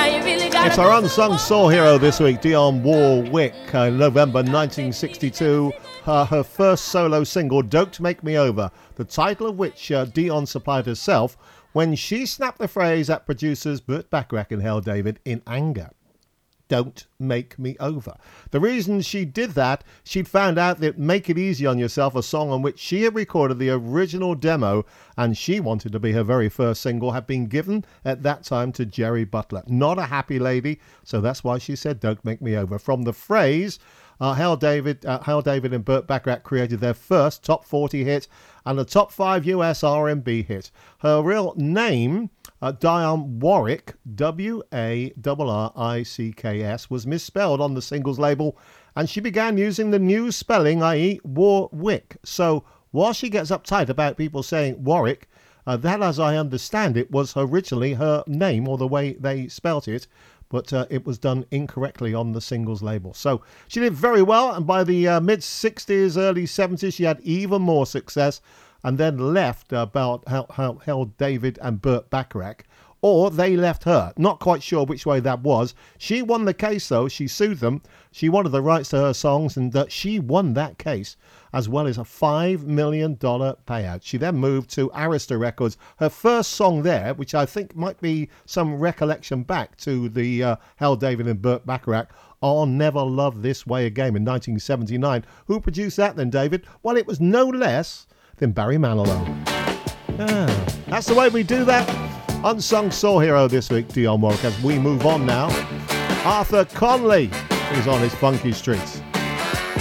It's our unsung soul hero this week, Dionne Warwick, November 1962. Her first solo single, Don't Make Me Over, the title of which Dionne supplied herself when she snapped the phrase at producers Burt Bacharach and Hal David in anger. Don't make me over. The reason she did that, she'd found out that Make It Easy on Yourself, a song on which she had recorded the original demo and she wanted to be her very first single, had been given at that time to Jerry Butler. Not a happy lady, so that's why she said Don't Make Me Over. From the phrase, Hal David and Burt Bacharach created their first top 40 hit and a top 5 US R&B hit. Her real name, Dionne Warwick, Warricks, was misspelled on the singles label, and she began using the new spelling, i.e. Warwick. So while she gets uptight about people saying Warwick, that, as I understand it, was originally her name, or the way they spelt it, but it was done incorrectly on the singles label. So she did very well, and by the mid-60s, early 70s, she had even more success, and then left about Hal David and Burt Bacharach, or they left her. Not quite sure which way that was. She won the case, though. She sued them. She wanted the rights to her songs, and she won that case, as well as a $5 million payout. She then moved to Arista Records. Her first song there, which I think might be some recollection back to the Hal David and Burt Bacharach, I'll Never Love This Way Again in 1979. Who produced that then, David? Well, it was no less than Barry Manilow. That's the way we do that. Unsung soul hero this week, Dionne Warwick. As we move on now, Arthur Conley is on his funky streets.